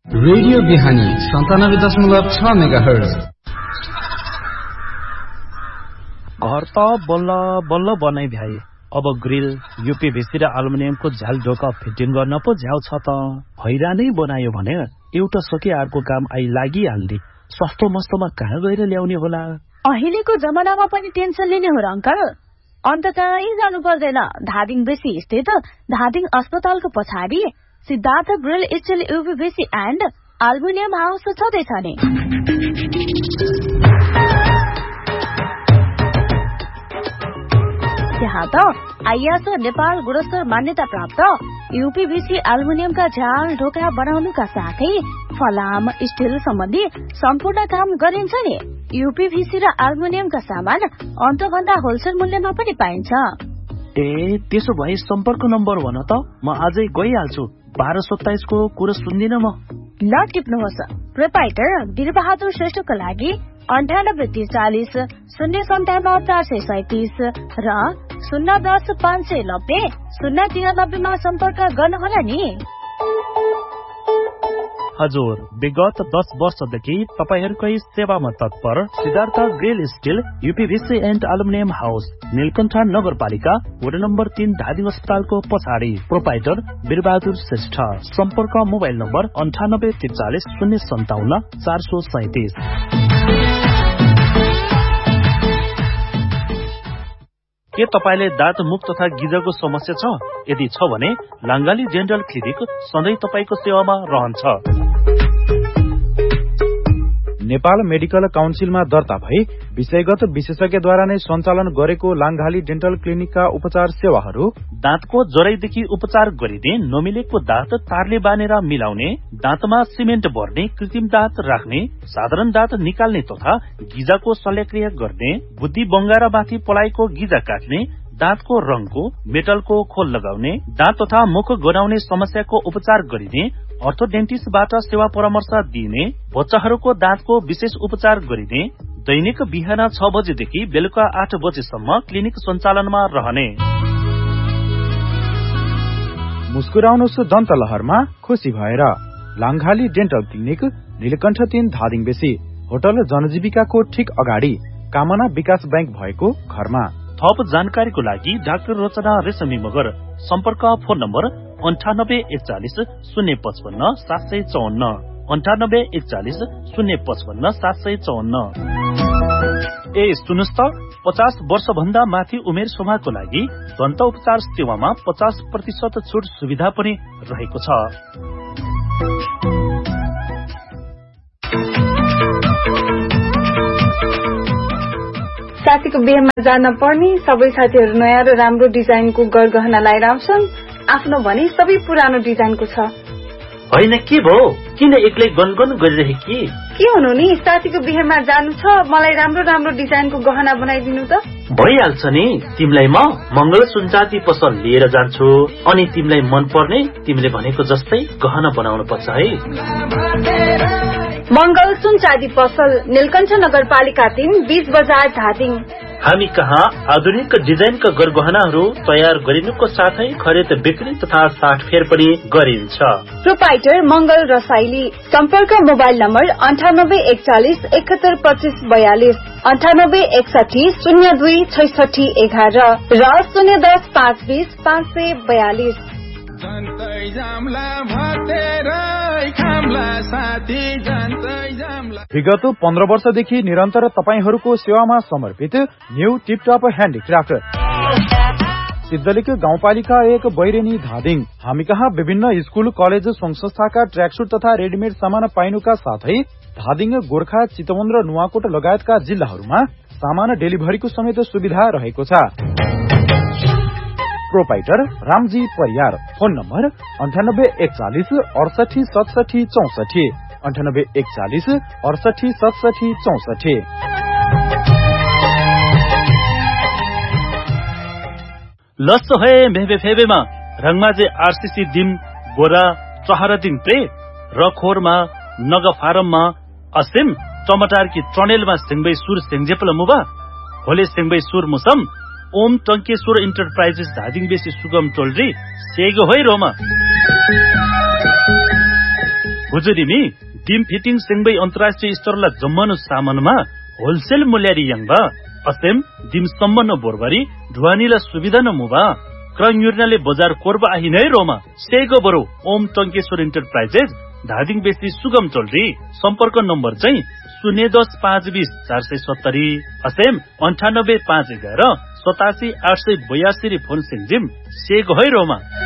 Radio बिहानी 97.6 megahertz. घर त बल्ल बल्ल बनाइ भ्याए, अब ग्रिल यूपीभीसी र एल्युमिनियमको झ्याल ढोका फिटिङ गर्न पो झ्याउ छ त। हैरानै बनायो भने एउटा सके अर्को काम आइ लागिहाल्ने। सस्तो मस्तोमा कहाँ गएर ल्याउने होला? अहिलेको जमानामा पनि टेन्सन लिने हो र अंकल? अन्ततै जानु पर्दैन। धादिङ बेसी स्थित धादिङ अस्पतालको पछाडि Siddhartha grill still यूपीभीसी and aluminium house छँदैछ नि। त्यहाँ त आइएसओ नेपाल गुणस्तर मान्यता प्राप्त यूपीभीसी एल्युमिनियमका झ्याल ढोका बनाउनुका साथै फलाम स्टिल सम्बन्धी सम्पूर्ण काम गरिन्छ नि। यूपीभीसी र एल्युमिनियमका सामान अन्तभन्दा होलसेल मूल्यमा पनि पाइन्छ। ए त्यसो भए सम्पर्क नम्बर भन त, म आजै गइहाल्छु। 1227 को कुरा सुन्दिन म। ल टिप्नुहोस्। प्रोपाइटर वीरबहादुर श्रेष्ठको लागि 9843 057 437 र 010 590 093 मा सम्पर्क गर्नुहोला नि। हजुर, विगत 10 वर्षदेखि तपाईहरुकै सेवामा तत्पर Siddhartha grill still यूपीभीसी and aluminium house, Neelkanth नगरपालिका, वडा नम्बर 3, धादिङ अस्पतालको पछाडि। प्रोपाइटर वीरबहादुर श्रेष्ठ। सम्पर्क मोबाइल नम्बर 9843 057 437। के तपाईले दाँत मुख तथा गिजको समस्या छ? यदि छ भने लाङ्गाली डेन्टल क्लिनिक सधैँ तपाईको सेवामा रहन्छ। नेपाल मेडिकल काउन्सिलमा दर्ता भई विषयगत विशेषज्ञद्वारा नै सञ्चालन गरेको लाङ्गाली डेन्टल क्लिनिकका उपचार सेवाहरू: दाँतको जराइदेखि उपचार गरिने, नमिलेको दाँत तारले बानेर मिलाउने, दाँतमा सिमेन्ट भर्ने, कृत्रिम दाँत राख्ने, साधारण दाँत निकाल्ने तथा गिजाको शल्यक्रिया गर्ने, बुद्धि बङ्गारामाथि पलाएको गिजा काट्ने, दाँतको रङको मेटलको खोल लगाउने, दाँत तथा मुख गनाउने समस्याको उपचार गरिने, अर्थोडेन्टिस्टबाट सेवा परामर्श दिइने, बच्चाहरूको दाँतको विशेष उपचार गरिने, दैनिक बिहान 6 बजेदेखि बेलुका 8 बजेसम्म क्लिनिक सञ्चालनमा रहने। मुस्कुराउनुस् दन्त लहरमा खुसी भएर। लाङ्गाली डेन्टल क्लिनिक, नीलकण्ठ 3, धादिङ बेसी, होटल जनजीविकाको ठीक अगाडि, कामना विकास बैंक भएको घरमा। थप जानकारीको लागि डाक्टर रचना रेशमी मगर। सम्पर्क फोन नम्बर 9841 055 754 9841 055 754। ए सुन्नुस् त, 50 वर्ष भन्दा माथि उमेर समूहको लागि दन्त उपचार सेवामा 50% छुट सुविधा पनि रहेको छ। साथीको बिहेमा जान पर्ने सबै साथीहरू नयाँ र राम्रो डिजाइनको गरगहना लाएर आउँछन्। आफ्नो भने सबै पुरानो डिजाइनको छ। होइन के भो, किन एक्लै गनगन गरिरहेकी? के हुनु नि, साथीको बिहेमा जानु छ, मलाई राम्रो राम्रो डिजाइनको गहना बनाइदिनु त। भइहाल्छ नि, तिमीलाई म मंगल सुनचाँदी पसल लिएर जान्छु, अनि तिमीलाई मन पर्ने तिमीले भनेको जस्तै गहना बनाउनु पर्छ है। मंगल सुनचाँदी पसल, नीलकण्ठ नगरपालिका 3, 20 बजार, धादिङ। हामी कहाँ आधुनिक डिजाइनका गरगहनाहरू तयार गरिनुको साथै खरिद बिक्री तथा साटफेर पनि गरिन्छ। प्रोपाइटर मंगल रसाइली। सम्पर्क मोबाइल नम्बर 9841 7125 42, 9861 02 66 11 र 010 520 542। विगत 15 वर्षदेखि निरन्तर तपाईहरूको सेवामा समर्पित न्यू टिपटप ह्यान्डिक्राफ्ट, सिद्धलिक गाउँपालिका 1, बैरेनी, धादिङ। हामी कहाँ विभिन्न स्कूल, कलेज, संघ संस्थाका ट्र्याकसुट तथा रेडिमेड सामान पाइनुका साथै धादिङ, गोर्खा, चितवन र नुवाकोट लगायतका जिल्लाहरूमा सामान डेलिभरीको समेत सुविधा रहेको छ। Proprietor Ramji Pariyar. Phone number 9841 68 67 64 9841 68 67 64। लस्सो है मेबे फेबेमा रङमाजे आरसीसी दिम गोरा चहरा दिन प्रे र खोरमा नग फारममा असिम टमाटर की ट्रनेलमा सिंगबै सुर सेंजेपल मुबा होले सिंगबै सुर मुसम ओम टंकेश्वर इन्टरप्राइजेस धादिङ बेसी सुगम टोलरी सेगो होइ रोमा हुजुरिमी डिम फिटिङ सेंगबै अन्तर्राष्ट्रिय स्तरला जम्मनु सामानमा होलसेल मूल्यारी यंगबा असेम डिम सम्मन बोरबारी ढुवानीला सुविधा न मुबा क्रयुर्नाले बजार कोरबा आहि नै रोमा सेगो बरो ओम टंकेश्वर एन्टरप्राइजेज धादिङ बेसी सुगम चोल्री सम्पर्क नम्बर चाहिँ 010-520-470 असेम 98-511-87-882 फोन सिंजिम सेगो है रोमा।